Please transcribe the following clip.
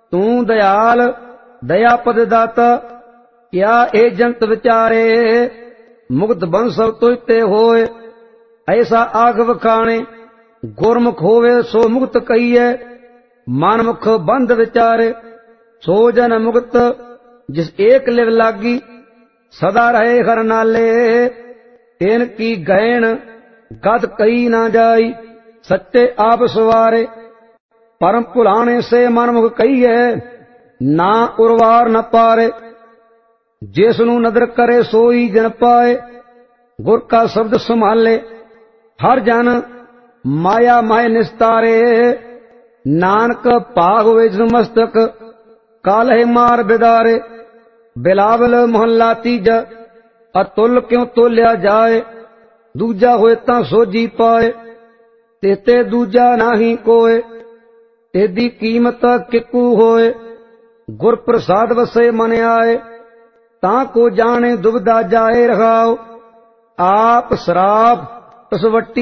ਤੂੰ ਦਇਆਲ ਦਇਆ ਪਦ ਦਾਤਾ। ਕਿਆ ਇਹ ਜੰਤ ਵਿਚਾਰੇ ਮੁਕਤ ਬੰਸਵ ਤੁਝ ਤੇ ਹੋਏ। ਐਸਾ ਆਖ ਵਖਾਣੇ ਗੁਰਮੁਖ ਹੋਵੇ ਸੋ ਮੁਕਤ ਕਹੀਐ। ਮਨਮੁਖ ਬੰਧ ਵਿਚਾਰੇ ਸੋ ਜਨ ਮੁਕਤ। ਜਿਸ ਏਕ ਲਿਵ ਲਾਗੀ ਸਦਾ ਰਹੇ ਹਰ ਨਾਲੇ। ਤਿਨ ਕੀ ਗਹਿਣ ਗਦ ਕਹੀ ਨਾ ਜਾਈ ਸੱਚੇ ਆਪ ਸਵਾਰੇ। ਪਰਮ ਭੁਲਾਣੇ ਸੇ ਮਨਮੁਖ ਕਹੀਐ ਨਾ ਉਰਵਾਰ ਨ ਪਾਰੇ। ਜਿਸ ਨੂੰ ਨਦਰ ਕਰੇ ਸੋਈ ਜਨ ਪਾਏ। ਗੁਰ ਕਾ ਸ਼ਬਦ ਸੰਭਾਲੇ ਹਰ ਜਨ ਮਾਇਆ ਮਾਇ ਨਿਸਤਾਰੇ। ਨਾਨਕ ਭਾਗ ਹੋਵੇ ਜਿਸ ਮਸਤਕ ਕਾਲਹਿ ਮਾਰ ਬਿਦਾਰੇ। ਬਿਲਾਵਲ ਮੁਹੱਲਾ ਤੀਜਾ। ਅਤੁਲ ਕਿਉ ਤੋਲਿਆ ਜਾਏ ਦੂਜਾ ਹੋਏ ਤਾਂ ਸੋਝੀ ਪਾਏ। ਤੇਤੇ ਦੂਜਾ ਨਾਹੀ ਕੋਏ ਤੇਦੀ ਕੀਮਤ ਕਿਕੂ ਹੋਏ। ਗੁਰ ਪ੍ਰਸਾਦ ਵਸੇ ਮਨ ਆਏ ਤਾਂ ਕੋ ਜਾਣੇ ਦੁਬਿਧਾ ਜਾਏ ਰਹਾਓ। ਆਪ ਸਰਾਪ ਤਸਵੱਟੀ